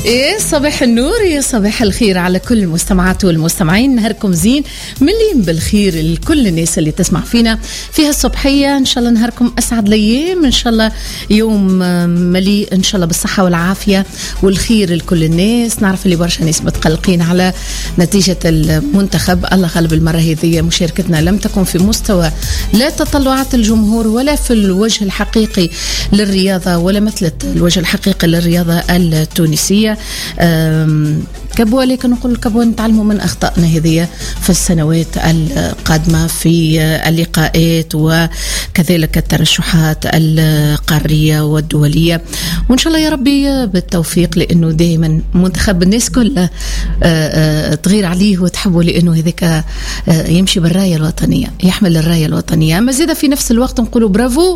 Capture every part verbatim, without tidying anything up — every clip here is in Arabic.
إيه صباح النور، يا صباح الخير على كل المستمعات والمستمعين. نهاركم زين، مليين بالخير لكل الناس اللي تسمع فينا في هالصبحية. إن شاء الله نهاركم أسعد الأيام، إن شاء الله يوم مليء إن شاء الله بالصحة والعافية والخير لكل الناس. نعرف اللي برشا ناس متقلقين على نتيجة المنتخب، الله غالب المرة هذه مشاركتنا لم تكن في مستوى لا تطلعات الجمهور ولا في الوجه الحقيقي للرياضة ولا مثلت الوجه الحقيقي للرياضة التونسية. كبوة، لكن نقول كبوة نتعلموا من أخطائنا هذه في السنوات القادمة في اللقاءات وكذلك الترشحات القارية والدولية، وإن شاء الله يا ربي بالتوفيق، لأنه دائما منتخب الناس كلها تغير عليه وتحبه، لأنه هذاك يمشي بالراية الوطنية، يحمل الراية الوطنية. أما زيادة في نفس الوقت نقولوا برافو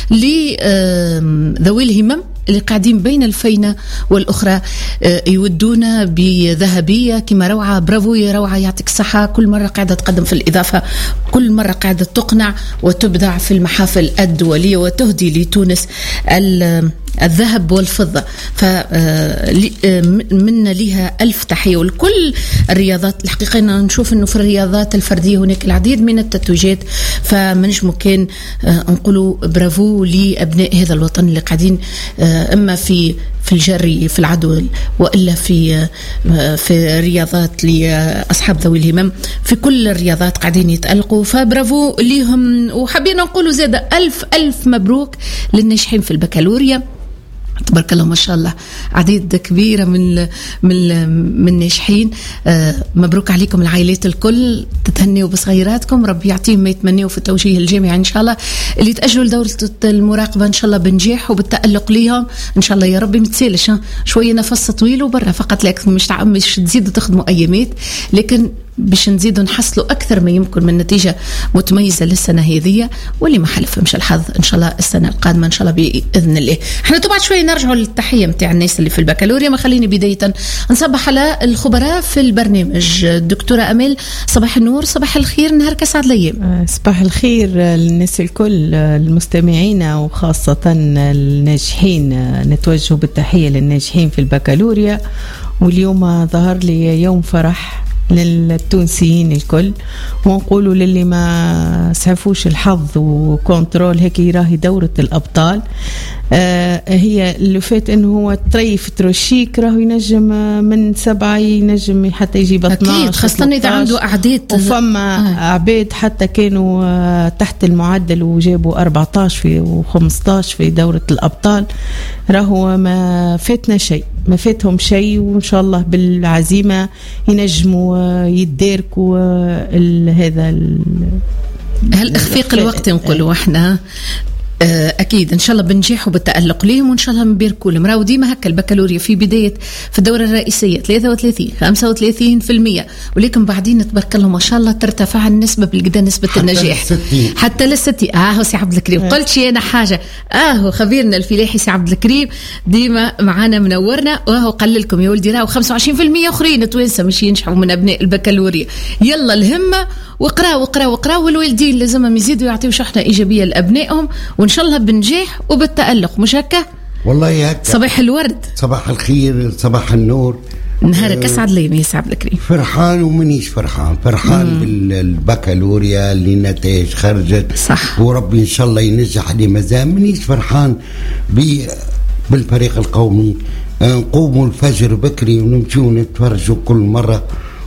لذوي الهمم اللي قاعدين بين الفينة والأخرى يودونا بذهبية كما روعة. برافو يا روعة، يعطيك الصحة. كل مرة قاعدة تقدم في الإضافة، كل مرة قاعدة تقنع وتبدع في المحافل الدولية وتهدي لتونس الذهب والفضة. فمنا لها ألف تحية ولكل الرياضات. الحقيقة نشوف أنه في الرياضات الفردية هناك العديد من التتويجات، فمنش ممكن نقولوا برافو لأبناء هذا الوطن اللي قاعدين إما في في الجري في العدو وإلا في في رياضات لأصحاب ذوي الهمم، في كل الرياضات قاعدين يتألقوا، فبرافو ليهم. وحابين نقولوا زيادة ألف ألف مبروك للناجحين في البكالوريا. تبارك الله ما شاء الله، عديد كبيرة من من من الناجحين. آه مبروك عليكم العائلات الكل، تتهنوا بصغيراتكم، ربي يعطيهم ما يتمنوا في التوجيه الجامعي إن شاء الله، اللي تأجلوا لدورة المراقبة إن شاء الله بنجاح وبالتألق ليهم إن شاء الله يا ربي. متسالش شوية نفس طويل وبرا فقط، لكن مش مش تزيدوا تخدموا أيامات، لكن باش نزيدوا نحصلوا أكثر ما يمكن من نتيجة متميزة للسنة هذه، واللي ما حلفهمش الحظ إن شاء الله السنة القادمة إن شاء الله بإذن الله. احنا طبعا شوية نرجعوا للتحية متاع الناس اللي في البكالوريا. ما خليني بداية نصبح على الخبراء في البرنامج. الدكتورة أمال، صباح النور، صباح الخير، نهارك أسعد الأيام. صباح الخير للناس الكل، المستمعين وخاصة الناجحين. نتوجه بالتحية للناجحين في البكالوريا، واليوم ظهر لي يوم فرح للتونسيين الكل، ونقولوا للي ما سعفوش الحظ وكنترول هيك راهي دورة الأبطال. آه هي اللي فات انه هو طريف تروشيك راهو ينجم من سبعة ينجم حتى يجي بطناش، أكيد خاصة إذا عنده أعداد، وفما آه. أعباد حتى كانوا آه تحت المعدل وجابوا أربعتاش في وخمستاش في دورة الأبطال. راهو ما فاتنا شيء، ما فاتهم شيء، وإن شاء الله بالعزيمة ينجموا يداركوا هذا هل إخفاق الوقت نقولوا إحنا. أكيد إن شاء الله بنجيحوا بالتألق ليهم، وإن شاء الله نباركوا لهم. راهو ديما هكا البكالوريا في بداية في الدورة الرئيسية ثلاثة وثلاثين خمسة وثلاثين في المية، ولكن بعدين تبارك الله ما شاء الله ترتفع النسبة بالقدا، نسبة حتى النجاح للستين. حتى للستين. آه سي عبد الكريم، قلت شي أنا حاجة. آه خبيرنا الفلاحي سي عبد الكريم ديما معانا منورنا، وهو قال لكم يا ولدي راهو خمسة وعشرين في المية أخرين توانسة مش ينجحوا من أبناء البكالوريا. يلا الهمة وقرا وقرا وقرا، والوالدين لازمهم يزيدوا يعطيوا شحنة إيجابية لأبنائهم، وإن شاء الله بنجاح وبالتألق. مش هكا؟ والله هكا. صباح الورد، صباح الخير، صباح النور، نهارك أسعد لي يا عبد الكريم. فرحان ومنيش فرحان، فرحان مم. بالبكالوريا اللي نتائج خرجت صح، وربي إن شاء الله ينجح اللي مازال. منيش فرحان بالفريق القومي. نقوموا الفجر بكري ونمشوا نتفرجوا كل مرة،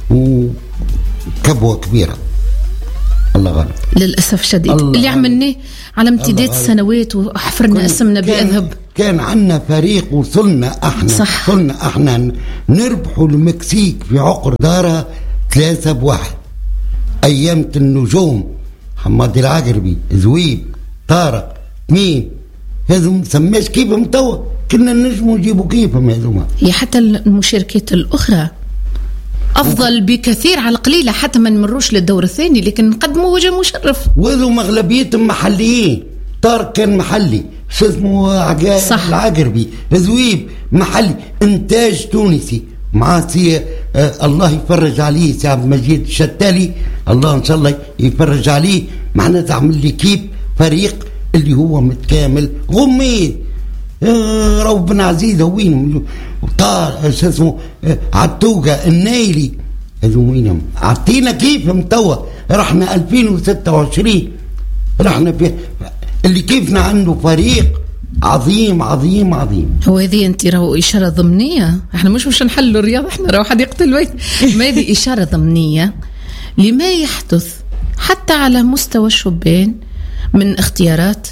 وكبوة كبيرة الله غالب للأسف شديد اللي عملناه على امتداد سنوات وحفرنا اسمنا بأذهب. كان عندنا فريق وصلنا احنا صح. وصلنا احنا نربحوا المكسيك في عقر دارها ثلاثة بواحد، ايام النجوم حماد العقربي، زويب، طارق، مين هذم سماش كيفهم توا، كنا نجموا نجيبوا كيفهم هذوما. هي حتى المشاركات الاخرى أفضل بكثير على قليلة، حتى ما نمروش للدور الثاني، لكن نقدموا وجه مشرف. وذو أغلبيتهم محليين. طارق كان محلي، شو اسمه العقربي، زويب محلي، إنتاج تونسي مع سي آه الله يفرج عليه سي عبد المجيد الشتالي، الله إن شاء الله يفرج عليه. معنا تعمل لي كيب فريق اللي هو متكامل غمين. آه رو بن عزيز وين طار شو اسمه عتوقة النيلي هذو وينهم عطينا كيفهم توا رحنا ألفين وستة وعشرين رحنا في اللي كيفنا عنده فريق عظيم عظيم عظيم. هو هذه انت راهو اشاره ضمنيه، احنا مش مش نحلوا الرياضه، احنا راهو حديقه البيت. ما هذه اشاره ضمنيه لما يحدث حتى على مستوى الشبان من اختيارات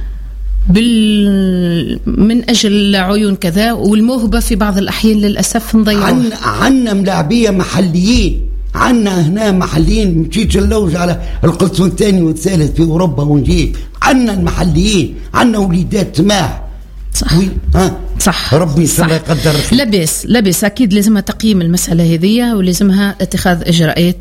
بال من اجل عيون كذا، والموهبه في بعض الاحيان للاسف نضيعوها. عنا عنا ملاعبيه محليين، عنا هنا محليين مشيتش نلوج على القسم الثاني والثالث في اوروبا ونجيب، عنا المحليين، عنا وليدات سماح. صح ها صح ربي يسلمك يقدر. لاباس لاباس اكيد لازمها تقييم المساله هذه، ولازمها اتخاذ اجراءات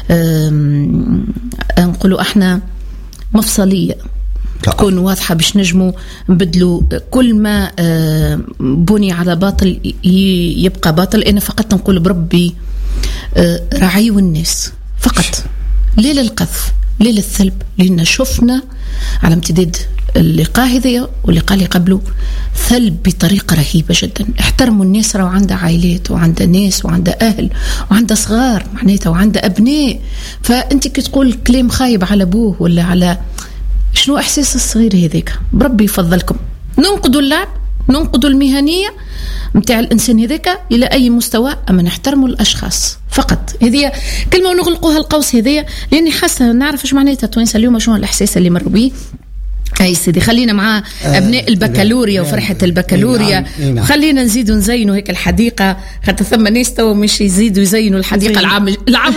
نقولوا احنا مفصليه تكون واضحة باش نجموا نبدلوا كل ما بني على باطل يبقى باطل. أنا فقط نقول بربي رعيوا الناس فقط، لا للقذف لا للثلب، لأن شفنا على امتداد اللقاء هذا واللقاء اللي قبله ثلب بطريقة رهيبة جدا. احترموا الناس، راهو عندها عائلات وعندها ناس وعندها أهل وعندها صغار معناتها وعندها أبناء، فأنت كي تقول كلام خايب على أبوه ولا على شنو احساس الصغير هذاك؟ بربي يفضلكم ننقدوا اللعب، ننقدوا المهنيه نتاع الانسان هذاك الى اي مستوى، اما نحترموا الاشخاص فقط. هذه كلمه ونغلقوها القوس هذيا، لاني حاسه نعرف ايش معناتها توانسه اليوم، شنو الاحساس اللي مروا به. اي سيدي خلينا مع ابناء البكالوريا وفرحه البكالوريا، خلينا نزيدوا نزينوا هيك الحديقه، خاطر ثم ناس تو مش يزيدوا يزينوا الحديقه العام العام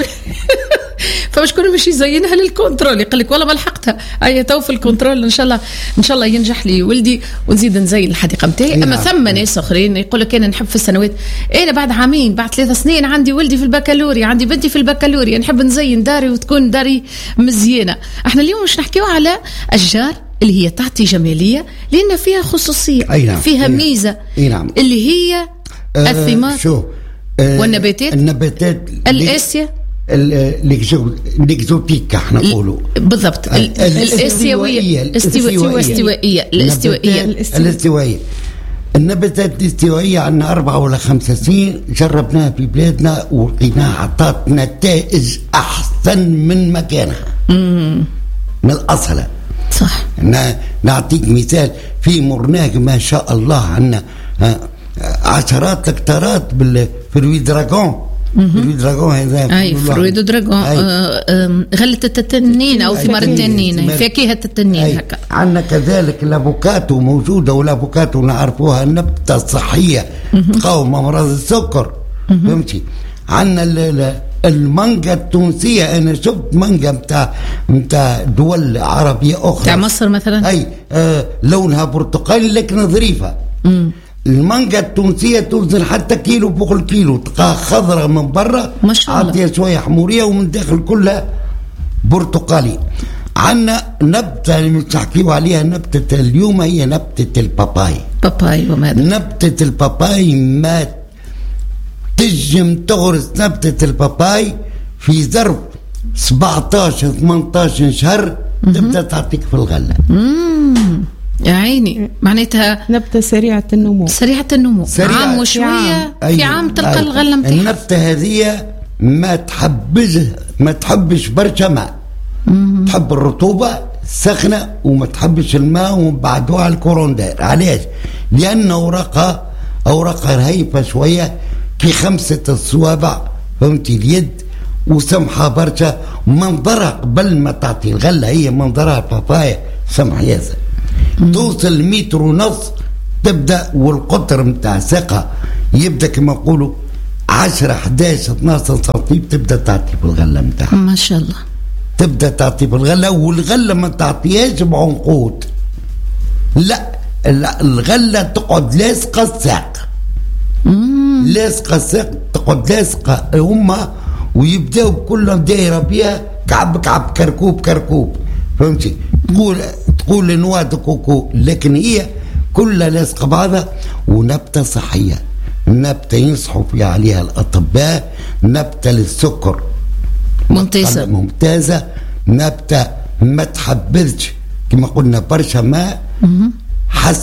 فمشكون مش يزينها للكنترول، يقول لك والله ما لحقتها اي تو في الكنترول، ان شاء الله ان شاء الله ينجح لي ولدي ونزيد نزين الحديقه نتاعي. اما ثم ناس اخرين يقول لك انا نحب في السنوات، انا بعد عامين بعد ثلاث سنين عندي ولدي في البكالوريا، عندي بنتي في البكالوريا، نحب نزين داري وتكون داري مزيانه. احنا اليوم مش نحكيو على اشجار اللي هي تعطي جماليه لان فيها خصوصيه، نعم. فيها أي ميزه نعم. اللي هي أه الثمار شو أه والنباتات النباتات الاسيا الاكزوتيك احنا نقولوا بالضبط، الاستوائيه الاستوائيه الاستوائيه الاستوائيه النباتات الاستوائيه عندنا أربعة ولا خمسة سنين جربناها في بلادنا ولقيناها عطات نتائج أحسن من مكانها من الأصل. صح. نعطيك مثال في مرناق ما شاء الله عندنا عشرات الهكتارات في الوي دراغون. فرويد دراغون هذا اي فرويد دراغون غلة التنين او ثمار التنين، فاكهة التنين هكا. عندنا كذلك الافوكاتو موجودة، والافوكاتو نعرفوها نبتة صحية تقاوم امراض السكر، فهمتي. عندنا المانجا التونسية، انا شفت مانجا متاع متاع دول عربية اخرى تاع مصر مثلا، اي آه لونها برتقالي لكن ظريفة. مم. المانجا التونسية توزن حتى كيلو فوق الكيلو، تلقاها خضراء من برا ما شاء الله، عطيها شوية حمورية ومن داخل كلها برتقالي. عندنا نبتة اللي نحكيو عليها نبتة اليوم هي نبتة الباباي. باباي وماذا؟ نبتة الباباي ما تجم تغرس نبتة الباباي في ظرف سبعتاشر ثمانتاشر شهر تبدأ تعطيك في الغلة. مم. يا عيني، معناتها نبتة سريعة النمو، سريعة النمو سريعة عام وشوية في, في عام تلقى الغلة متاعها. النبتة هذه ما تحبش ما تحبش برشا ماء، تحب الرطوبة السخنة وما تحبش الماء وبعدوها على الكوروندير. علاش؟ لأن أوراقها أوراقها رهيفة شوية كي خمسة الصوابع، فهمتي اليد، وسمحة برشا. منظرها قبل ما تعطي الغلة هي منظرها بابايا سمح ياسر، توصل متر ونص تبدا، والقطر متاع ساقها يبدا كما نقولوا عشرة حداشر اثناشر سنتيم، تبدا تعطي بالغله متاعها ما شاء الله، تبدا تعطي بالغله. والغله ما تعطيهاش بعنقود، لا الغله تقعد لاصقه الساق، لاصقه الساق تقعد لاصقه هما، ويبداو كلهم دايره بها كعب كعب كركوب كركوب، فهمتي. تقول تقول نوا دو كوكو، لكن هي كلها لاصقه بعضها، ونبته صحيه، نبته ينصحوا فيها عليها الاطباء، نبته للسكر ممتازه ممتازه، نبته ما تحبذش كما قلنا برشا ماء، حسب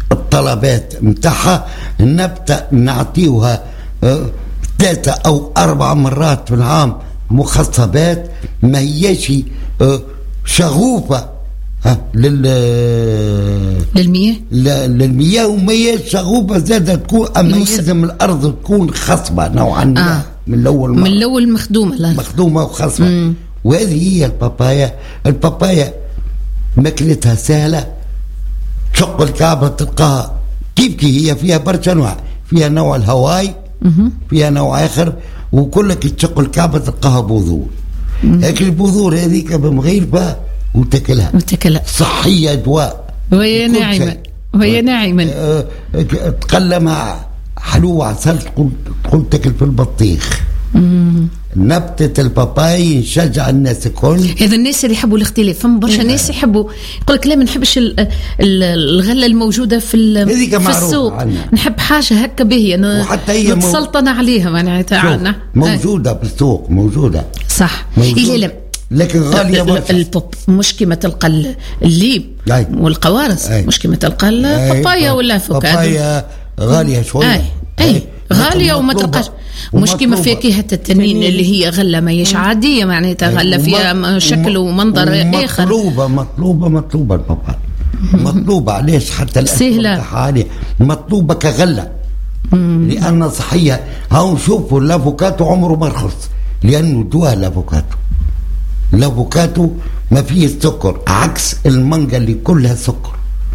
الطلبات متاعها نبدأ نعطيوها ثلاثة أو أربع مرات في العام مخصبات، ما هيش شغوفة لل للمياه للمياه وما هيش شغوفة زادة تكون، أما يلزم الأرض تكون خصبة نوعا ما آه. من الأول من الأول مخدومة الأرض مخدومة وخصبة. مم. وهذه هي البابايا. البابايا ماكلتها سهلة، شق الكعبة تلقاها كيف كي هي، فيها برشا أنواع، فيها نوع الهواي، فيها نوع آخر، وكلك تشق الكعبة تلقاها بذور. لكن البذور هذيك بمغيربة وتاكلها وتاكلها صحية، دواء، وهي ناعمة وهي ناعمة أه تقلى مع حلو عسل، تقول تقول تاكل في البطيخ. مم. نبتة الباباي نشجع الناس الكل. هذا الناس اللي يحبوا الاختلاف، فما برشا ناس يحبوا يقول لك لا ما نحبش الغله الموجوده في في السوق، عنا. نحب حاجه هكا باهيه نتسلطن عليها معناتها موجوده في السوق، موجوده صح. لا لا لكن غاليه برشا. البوب مش كيما تلقى الليب والقوارص، مش كيما تلقى البابايا ولا افوكادو. بابايا غاليه شويه. أي. أي. غاليه وما تلقاش مش كيما فاكهه التنين اللي هي غله ما هيش عاديه معناتها غله فيها شكل ومنظر اخر. مطلوبه مطلوبه مطلوبه البابا مطلوبه. علاش؟ حتى سهله عاليه مطلوبه كغله لان صحيه. هاو نشوفوا الافوكاتو عمره ما رخص لانه دواء. الافوكاتو الافوكاتو ما فيه السكر عكس المانجا اللي كلها سكر.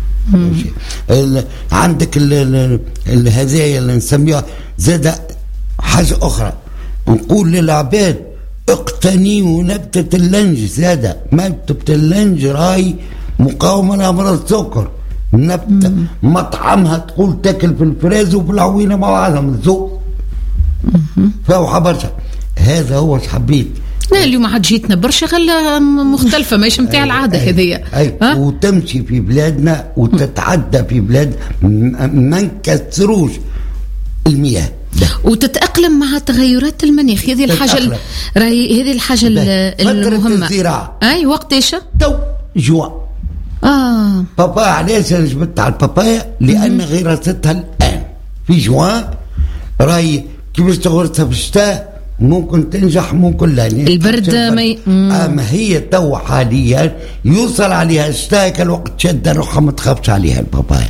عندك هذايا اللي نسميها زاد حاجة أخرى، نقول للعباد اقتنيوا نبتة اللنج. زاد نبتة اللنج راي مقاومة لأمراض السكر. نبتة مطعمها تقول تاكل في الفراز وفي العوينة مع بعضها من الذوق فوحة برشا. هذا هو حبيت. لا اليوم عاد جيتنا برشا غلة مختلفة ماهيش متاع العادة هذيا، وتمشي في بلادنا وتتعدى في بلاد ما نكسروش المياه ده. وتتأقلم مع تغيرات المناخ. هذه الحاجة راهي هذه الحاجة المهمة. الزراعة اي وقتاش تو جوان. اه بابا علاش انا جبت على البابايا؟ لان غراستها الان في جوان راهي كيفاش تغرسها في الشتاء ممكن تنجح ممكن لا. البرد ما اما هي تو حاليا يوصل عليها الشتاء كالوقت شد روحها ما تخافش عليها البابايا.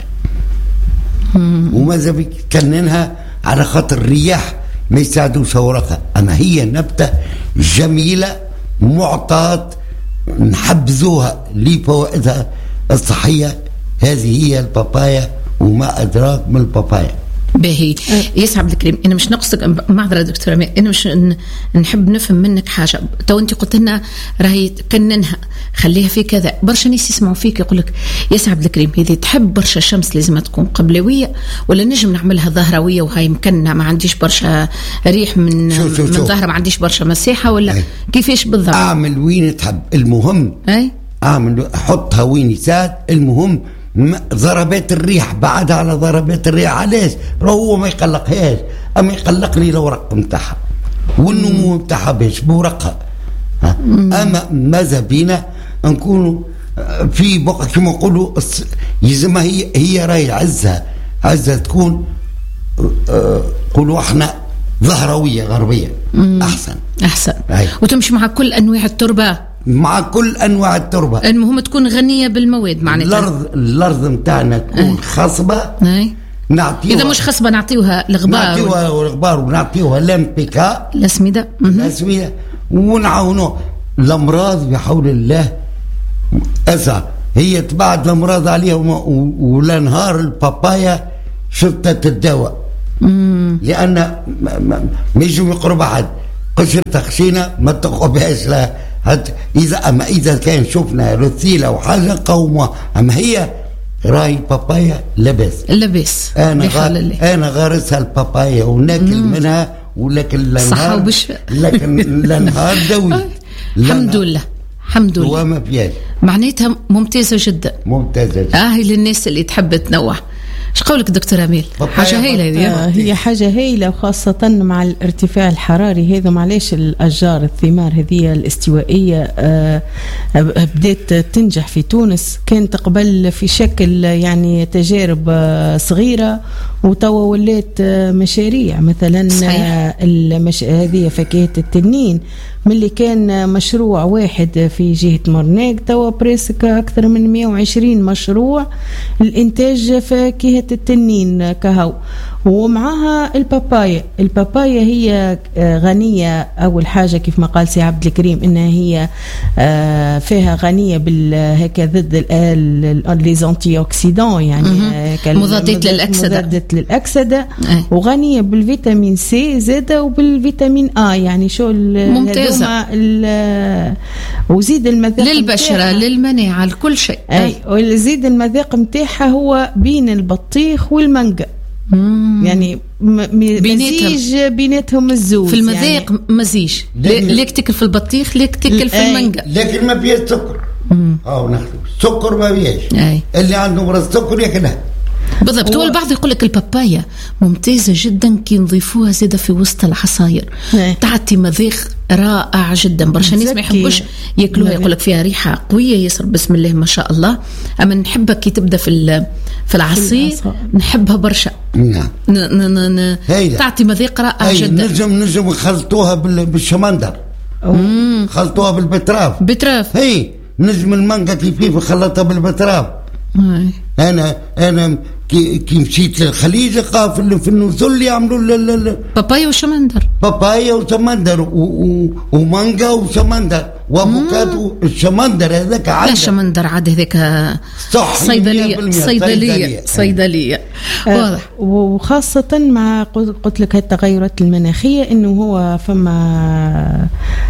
وماذا بك تكننها على خاطر الرياح ما يساعدوش اوراقها. اما هي نبته جميله معطاة نحبزوها لفوائدها الصحيه. هذه هي البابايا وما ادراك من البابايا. باهي يسعد الكريم. انا مش نقصك معذره دكتوره مي. انا مش نحب نفهم منك حاجه. تو انت قلت لنا راهي تكننها خليها في كذا. برشا ناس يسمعوا فيك يقول لك يسعد الكريم هذه تحب برشا الشمس لازم تكون قبلويه ولا نجم نعملها ظهرويه وهاي مكنه ما عنديش برشا ريح من شو شو من ظهر ما عنديش برشا مساحه ولا أي. كيفاش بالضبط؟ اعمل وين تحب. المهم اي اعمل حطها وين يساعد. المهم ضربات الريح بعدها على ضربات الريح. علاش؟ هو ما يقلقهاش اما يقلقني الورق نتاعها والنمو نتاعها باش بورقها. اما ماذا بينا نكونوا في بقى كما نقولوا يلزمها هي هي راهي عزها عزها تكون نقولوا احنا ظهرويه غربيه احسن احسن هي. وتمشي مع كل انواع التربه مع كل انواع التربه. المهم تكون غنيه بالمواد معناتها. الارض الارض نتاعنا تكون أي. خصبه. اي نعطيوها. اذا مش خصبه نعطيوها الغبار. نعطيوها الغبار ونعطيوها لامبيكا الاسمده الاسمده ونعاونوا الامراض بحول الله. اسا هي تبعد الامراض عليها ولا نهار البابايا شرطه الدواء. لان ما يجوا يقرب احد قشرتها خشينه ما تقربهاش لها. إذا أما إذا كان شفنا رثيلة أو حاجة قومة. أما هي راي بابايا لبس لبس. أنا غار أنا غارسها البابايا وناكل مم. منها ولكن صحة وبشفاء. لكن لنهار دوي. الحمد لله الحمد لله. وما فيهاش معناتها ممتازة جدا ممتازة جدا. آه للناس اللي تحب تنوع ايش قولك دكتور أميل؟ حاجة هايلة هذه. آه هي حاجة هايلة، وخاصة مع الارتفاع الحراري هذا. معليش الأشجار الثمار هذه الاستوائية آه بدأت تنجح في تونس، كانت قبل في شكل يعني تجارب آه صغيرة، وتوا ولات آه مشاريع. مثلا آه المش... هذه فاكهة التنين من اللي كان مشروع واحد في جهة مرناق، توا بريسك أكثر من مئة وعشرين مشروع الإنتاج فاكهة التنين كهو. ومعها البابايا. البابايا هي غنية، أول حاجة كيف ما قال سي عبد الكريم إنها هي فيها غنية بالهكا ضد لي أنتي أوكسيدون، يعني مضادات للأكسدة، مضادات للأكسدة، وغنية بالفيتامين سي زادة وبالفيتامين آ، يعني شو ممتازة. وزيد المذاق للبشرة متاحة. للمناعة لكل شيء. أي وزيد المذاق متاعها هو بين البطيخ والمانجا. مم. يعني مزيج بيناتهم الزوز في المذاق، يعني مزيج ليك تكل في البطيخ ليك تكل في المانجا، لكن ما فيها سكر. اه ناخذ سكر ما فيهاش، اللي عنده مرض سكر ياكلها بالضبط. هو البعض يقول لك البابايا ممتازة جدا كي نضيفوها زيادة في وسط العصاير، تعطي مذاق رائع جدا. برشا ناس ما يحبوش ياكلوها، يقول لك فيها ريحة قوية ياسر، بسم الله ما شاء الله. اما نحبها كي تبدا في في العصير، نحبها برشا. نعم تعطي مذاق رائع جدا. نجم نجم خلطوها بالشمندر، خلطوها بالبتراف بتراف هي نجم المانجا كيف كيف خلطها بالبتراف. انا انا كي, كي مشيت للخليج لقى في, في النزول يعملوا بابايا وشمندر، بابايا وشمندر ومانجا وشمندر وافوكادو. الشمندر هذاك عاد لا شمندر عاد هذاك صيدليه صيدليه صيدليه واضح. وخاصه مع قلت لك التغيرات المناخيه، انه هو فما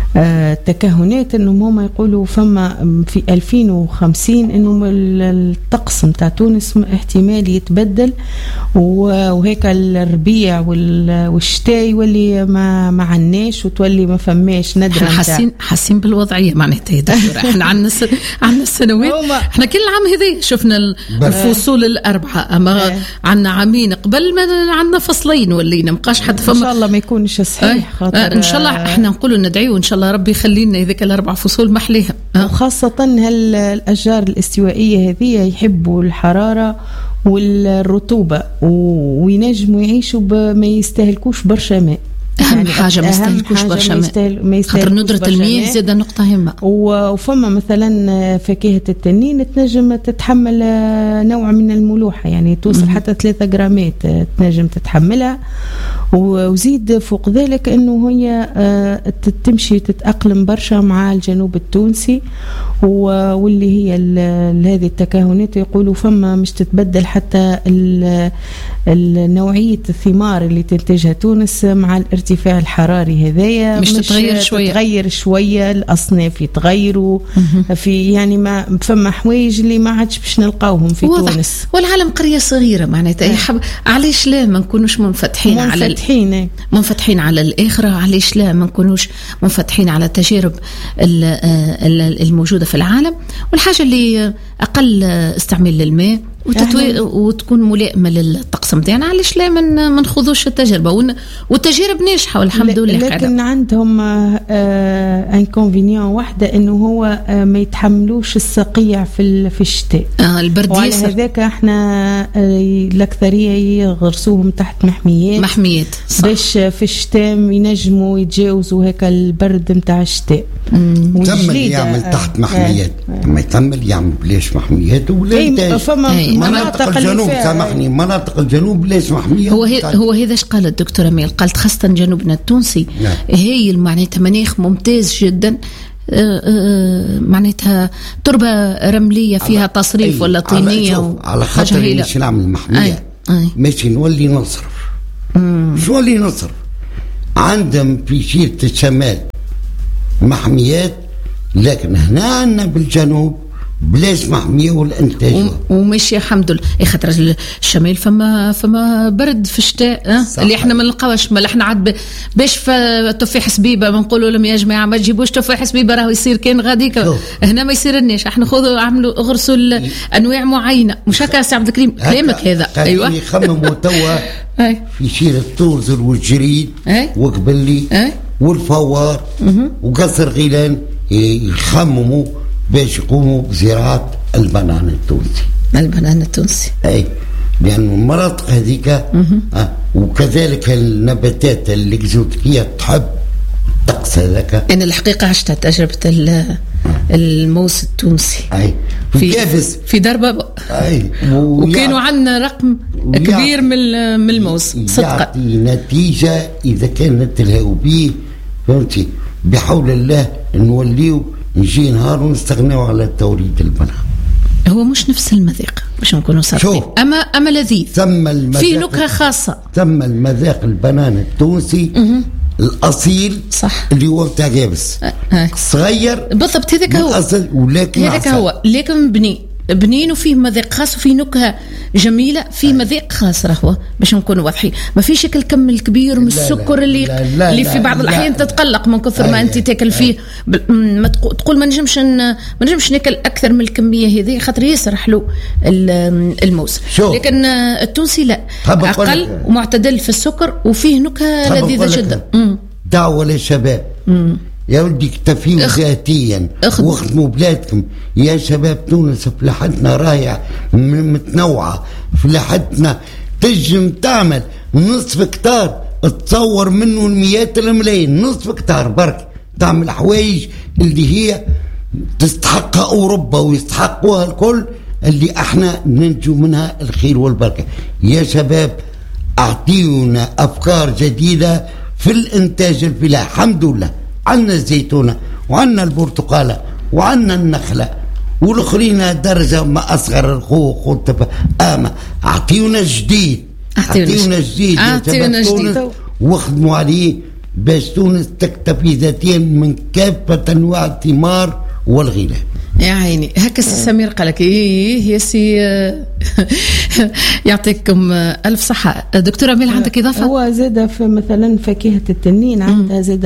تكهنات انهم هما يقولوا فما في ألفين وخمسين انه الطقس نتاع تونس احتمال يتبدل، وهيك الربيع والشتاء يولي ما ما عناش، وتولي ما فماش ندرة. حاسين حاسين بالوضعيه معناتها يا دكتور. احنا عندنا س... عندنا السنوات، احنا كل عام هذي شفنا الفصول الاربعه، اما عندنا عامين قبل ما عندنا فصلين ولينا مابقاش حتى فما. ان شاء الله ما يكونش صحيح، خاطر ان شاء الله احنا نقولوا ندعيو ان شاء الله ربي يخلينا هذيك الاربع فصول محليها. وخاصه هالاشجار الاستوائيه هذه يحبوا الحراره والرطوبه، وينجموا يعيشوا ما يستهلكوش برشا ماء. أهم يعني حاجة ما يستهلكوش برشا ماء، خاطر ندرة المياه زادة نقطة هامة. وفما مثلا فاكهة التنين تنجم تتحمل نوع من الملوحة، يعني توصل حتى ثلاثة جرامات تنجم تتحملها. وزيد فوق ذلك أنه هي تمشي تتأقلم برشا مع الجنوب التونسي، واللي هي هذه التكهنات يقولوا فما مش تتبدل حتى النوعية الثمار اللي تنتجها تونس مع الارتفاع الحراري هذايا، مش, مش تتغير شوية تتغير شوية الأصناف يتغيروا في، يعني ما فما حوايج اللي ما عادش باش نلقاوهم في واضح. تونس. والعالم قرية صغيرة معناتها يحب، علاش لا ما نكونوش منفتحين على منفتحين منفتحين على الآخرة؟ علاش لا ما نكونوش منفتحين على التجارب الموجودة في العالم؟ والحاجة اللي أقل استعمال للماء وتتوي... وتكون ملائمه للطقس نتاعنا، علاش لا من ما نخوضوش التجربه ون... والتجارب ناجحه والحمد لله. لكن قاعدة. عندهم انكونفينيون واحده، انه هو آه ما يتحملوش الصقيع في ال... في الشتاء. آه البرد وعلى هذاك احنا آه الاكثريه يغرسوهم تحت محميات محميات باش في الشتاء ينجموا يتجاوزوا هيك البرد نتاع الشتاء. تمل يعمل تحت محميات، ما يتمل يعمل بلاش محميات ولا فما مناطق الجنوب. سامحني، مناطق الجنوب ليش محمية؟ هو هو هذا ايش قال الدكتورة أميل؟ قالت خاصة جنوبنا التونسي نعم. هي معناتها مناخ ممتاز جدا، معناتها تربة رملية فيها تصريف ولا طينية. على, على خاطر مش نعمل محمية ماشي نولي نصرف. شو نولي نصرف؟ عندهم في شيرة الشمال محميات، لكن هنا عندنا بالجنوب بلاش محمية والانتاج وماشي الحمد لله. اي خاطر الشمال فما فما برد في الشتاء أه؟ اللي احنا ما نلقاوش. ما احنا عاد باش تفاح سبيبه بنقولوا لهم يا جماعه ما تجيبوش تفاح سبيبه راهو يصير كان غاديك هنا ما يصيرناش. احنا خذوا عملوا غرسوا انواع معينه مش هكا سي عبد الكريم كلامك هذا. ايوه يخمموا توا في شير التوزر والجريد وقبل لي والفوار وقصر غيلان يخمموا باش يقوموا بزراعة البنان التونسي. البنان التونسي اي لأن المناطق هذيك آه وكذلك النباتات الاكزوتيكية تحب الطقس هذاك. أنا الحقيقة عشت تجربة الموز التونسي اي في كافز في دربة اي وكانوا عندنا رقم كبير من من الموز صدقا. يعطي نتيجة إذا كانت الهو بيه فهمتي بحول الله نوليو نجي نهار ونستغنيو على توريد البنان. هو مش نفس المذاق باش نكونوا صادقين اما اما لذيذ ثم المذاق في نكهه خاصه. ثم المذاق البنان التونسي م- الاصيل صح اللي هو تاع يابس أه. صغير بالضبط هذاك هو الاصل ولكن هذاك هو لكن بني بنين وفيه مذاق خاص وفيه نكهه جميله فيه مذاق خاص راهو باش نكونوا واضحين. ما فيش هيك الكم الكبير من السكر اللي لا لا اللي في بعض الاحيان تتقلق من كثر ما انت تاكل فيه. ما تقول ما نجمش ما نجمش ناكل اكثر من الكميه هذه خاطر ياسر حلو الموز. لكن التونسي لا اقل ومعتدل في السكر وفيه نكهه لذيذه جدا. دعوه للشباب يا ولدي اكتفيوا ذاتيا واخدموا بلادكم يا شباب. تونس فلاحتنا رايع متنوعة. فلاحتنا تجم تعمل نصف كتار تصور منه المئات الملايين نصف كتار برك تعمل حوايج اللي هي تستحقها أوروبا ويستحقوها الكل اللي احنا ننجو منها الخير والبركة. يا شباب اعطيونا أفكار جديدة في الإنتاج الفلاحي. الحمد لله عنا الزيتونة وعنا البرتقالة وعنا النخلة والأخرين درجة ما أصغر الخوخ والتفا. آما أعطيونا جديد أعطيونا جديد أعطيونا جديد واخدموا عليه باش تونس تكتفي ذاتيا من كافة أنواع الثمار والغذاء. يا عيني هكا سي سمير قالك ايه يا سي يعطيكم الف صحه. دكتوره ميل عندك اضافه؟ هو زاد في مثلا فاكهه التنين عندها زاد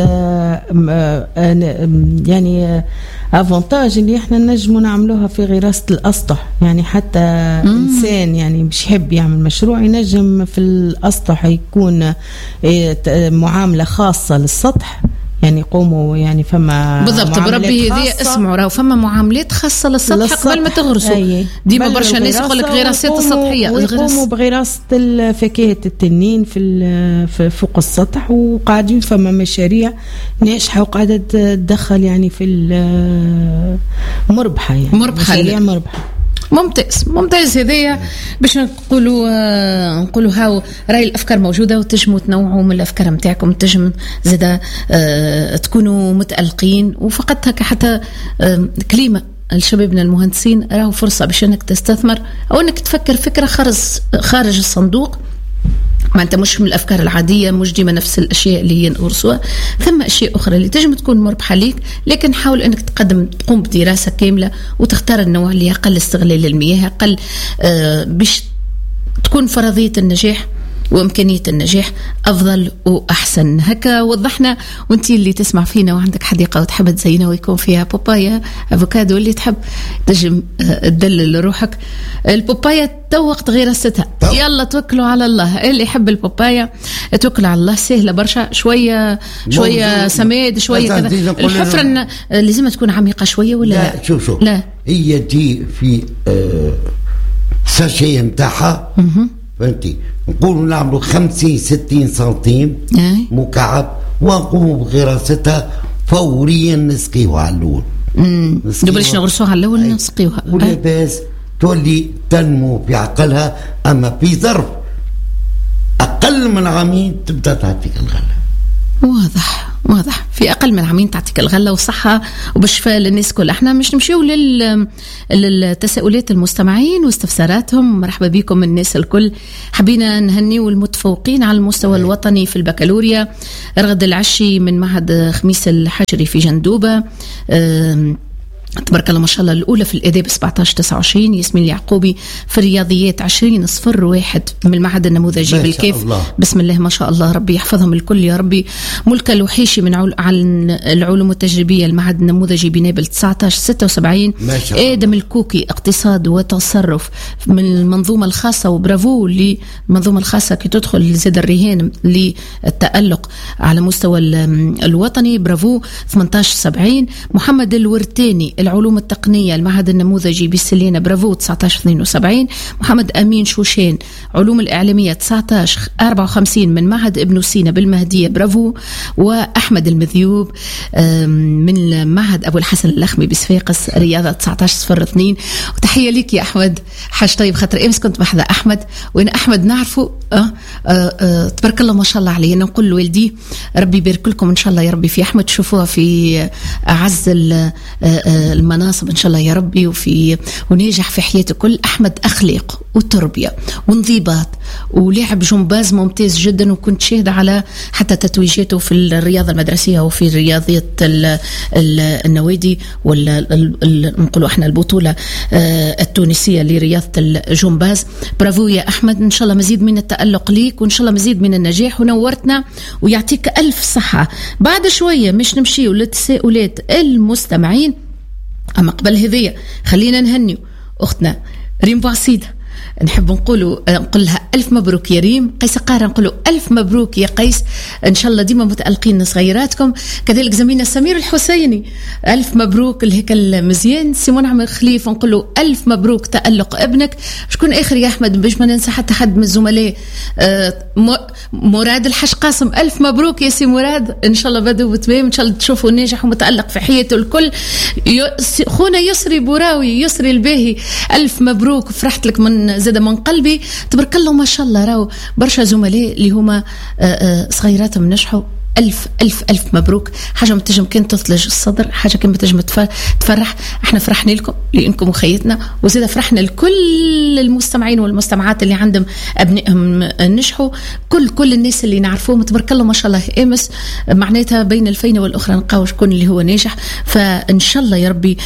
يعني افونتاج اللي احنا نجموا نعملوها في غراسه الاسطح. يعني حتى مم. انسان يعني مش يحب يعمل مشروع ينجم في الاسطح يكون معامله خاصه للسطح. يعني يقوموا يعني فما بالضبط بربي هذه اسمعوا راهو فما معاملات خاصه للسطح قبل ما تغرسوا. ديما برشا ناس يقول لك غراسات السطحيه ويقوموا بغراسه فاكهه التنين في فوق السطح وقاعدين فما مشاريع ناجحه وقاعده تدخل يعني في مربحه يعني مربحه مشاريع مربحه. ممتاز ممتاز هذايا باش نقولوا آه نقولوا هاو راي الافكار موجوده وتجموا تنوعوا من الافكار نتاعكم. تجم زاده آه تكونوا متالقين وفقط هكا حتى آه كلمه لشبابنا المهندسين راهو فرصه باش انك تستثمر او انك تفكر فكره خارج خارج الصندوق. ما انت مش من الافكار العاديه مش ديما نفس الاشياء اللي هي نورسوها. ثم اشياء اخرى اللي تجم تكون مربحه ليك لكن حاول انك تقدم تقوم بدراسه كامله وتختار النوع اللي اقل استغلال للمياه اقل آه باش تكون فرضيه النجاح وامكانيه النجاح افضل واحسن. هكا وضحنا. وانتي اللي تسمع فينا وعندك حديقه وتحب تزينها ويكون فيها بابايا افوكادو اللي تحب تجم تدلل روحك البابايا تو وقت غراستها. يلا توكلوا على الله. اللي يحب البابايا توكلوا على الله سهله برشا. شويه شويه سماد شويه كذا. الحفره لازم تكون عميقه شويه ولا لا؟ لا شوف شوف لا هي تجي في آه ساشيه نتاعها فهمتي. نقولوا نعملوا خمسين ستين سنتيم مكعب ونقوموا بغراستها فوريا نسقيوها على الاول. امم باش نغرسوها على الاول نسقيوها ولا باس تولي تنمو بعقلها. اما في ظرف اقل من عامين تبدا تعطيك الغله. واضح واضح في اقل من عامين تعطيك الغله وصحه وبالشفاء للناس كل. احنا مش نمشيو لل للتساؤلات المستمعين واستفساراتهم. مرحبا بكم الناس الكل. حبينا نهنيو المتفوقين على المستوى الوطني في البكالوريا. رغد العشي من معهد خميس الحجري في جندوبه تبارك الله ما شاء الله. الأولى في الآداب سبعطاش تسعة وعشرين ياسمين اليعقوبي، في الرياضيات عشرين صفر واحد من المعهد النموذجي بالكيف. بسم الله ما شاء الله، ربي يحفظهم الكل يا ربي. ملكة الوحيشي من عل... عن العلوم التجريبية المعهد النموذجي بنابل تسعطاش ستة وسبعين. آدم الكوكي اقتصاد وتصرف من المنظومة الخاصة، وبرافو للمنظومة الخاصة كي تدخل زاد الرهان للتألق على مستوى الوطني، برافو ثمانطاش سبعين. محمد الورتاني العلوم التقنية المعهد النموذجي بالسلينة، برافو تسعطاش اثنين وسبعين. محمد أمين شوشان علوم الإعلامية تسعطاش أربعة وخمسين من معهد ابن سينا بالمهدية، برافو. وأحمد المذيوب من معهد أبو الحسن اللخمي بصفاقس رياضة تسعطاش صفر اثنين. وتحية لك يا أحمد، حاج طيب، خاطر أمس كنت بحذا أحمد، وأنا أحمد نعرفه أه أه أه تبارك الله ما شاء الله عليه. نقول لوالدي ربي يبارك لكم إن شاء الله يا ربي في أحمد، تشوفوها في أعز المناصب إن شاء الله يا ربي، وفي وناجح في حياته كل. أحمد أخلاق وتربية وانضباط ولعب جمباز ممتاز جدا، وكنت شاهدة على حتى تتويجاته في الرياضة المدرسية وفي رياضية النوادي، ولا نقولوا احنا البطولة التونسية لرياضة الجمباز. برافو يا أحمد، إن شاء الله مزيد من التألق ليك، وإن شاء الله مزيد من النجاح، ونورتنا ويعطيك ألف صحة. بعد شوية مش نمشي للتساؤلات المستمعين، أما قبل هذية خلينا نهنيو أختنا ريم بوعصيدة، نحب نقولوا نقول لها ألف مبروك يا ريم. قيس قارة نقولوا ألف مبروك يا قيس، إن شاء الله ديما متألقين صغيراتكم. كذلك زميلنا سمير الحسيني ألف مبروك الهيكل مزيان. سيمون عمر خليف نقولوا ألف مبروك تألق ابنك. شكون آخر يا أحمد باش ما ننسى حتى حد من الزملاء؟ آه مراد الحاج قاسم، ألف مبروك يا سي مراد، إن شاء الله بدو بتمام، إن شاء الله تشوفوا ناجح ومتألق في حياته الكل. خونا يسري بوراوي، يسري الباهي، ألف مبروك، فرحت لك من زاد من قلبي، تبارك الله ما شاء الله. راهو برشا زملاء اللي هما صغيراتهم نجحوا، ألف ألف ألف مبروك. حاجة ما تجم كان تثلج الصدر، حاجة كان ما تجم تفرح. احنا فرحنا لكم لأنكم وخيتنا، وزيد فرحنا لكل المستمعين والمستمعات اللي عندهم أبنائهم نجحوا، كل كل الناس اللي نعرفوهم تبارك الله ما شاء الله. امس معناتها بين الفينة والأخرى نلقاو شكون اللي هو ناجح، فإن شاء الله يا ربي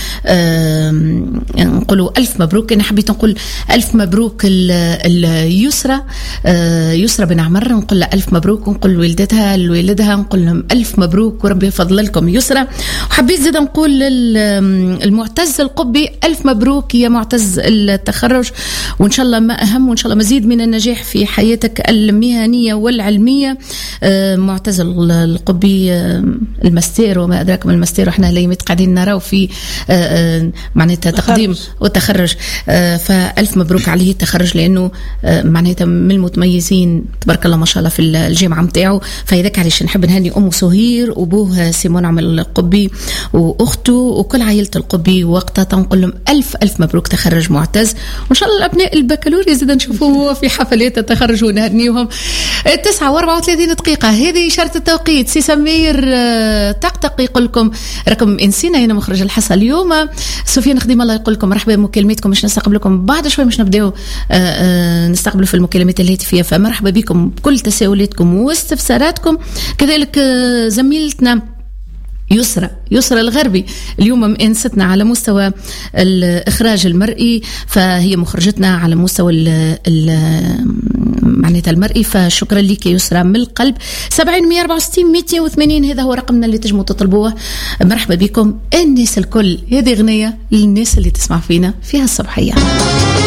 نقولوا ألف مبروك. أنا حبيت نقول ألف مبروك اليسرى، يسرى بن عمر، نقول لها ألف مبروك، ونقول والدتها لوالدها نقول لهم ألف مبروك وربي يفضل لكم يسرى. وحبيت زيدا نقول المعتز القبي ألف مبروك يا معتز التخرج، وإن شاء الله ما أهم، وإن شاء الله مزيد من النجاح في حياتك المهنية والعلمية. معتز القبي الماستير وما أدراك ما الماستير، وإحنا اليومات قاعدين نراو في معناتها تقديم وتخرج، فألف مبروك عليه التخرج، لأنه معناتها من المتميزين تبارك الله ما شاء الله في الجامعة متاعه. فإذاك علاش نحب نهني أم سهير وأبوه سيمون عمل القبي وأخته وكل عائلة القبي، وقتها تنقول لهم ألف ألف مبروك تخرج معتز، وإن شاء الله الأبناء البكالوريا زيدا نشوفوهم هو في حفلات التخرج ونهنيهم. تسعة وأربعة وثلاثين دقيقة هذه إشارة التوقيت. سي سمير طقطق يقول لكم رقم إنسينا هنا مخرج الحصة اليوم. سفيان خديم الله يقول لكم مرحبا بمكالماتكم، مش نستقبلكم بعد شوي، مش نبداو نستقبلوا في المكالمات الهاتفية، فمرحبا بكم بكل تساؤلاتكم واستفساراتكم. كذلك زميلتنا يسرى يسرى الغربي اليوم مأنستنا على مستوى الإخراج المرئي، فهي مخرجتنا على مستوى معناتها المرئي، فشكرا لك يا يسرى من القلب. سبعين مية أربعة وستين مية وثمانين هذا هو رقمنا اللي تجمعوا تطلبوه. مرحبا بكم الناس الكل، هذه أغنية للناس اللي تسمع فينا فيها الصباحية.